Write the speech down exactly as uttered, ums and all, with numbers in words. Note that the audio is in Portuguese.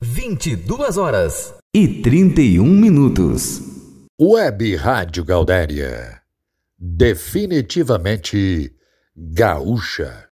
vinte e duas horas e trinta e um minutos. Web Rádio Gaudéria. Definitivamente gaúcha.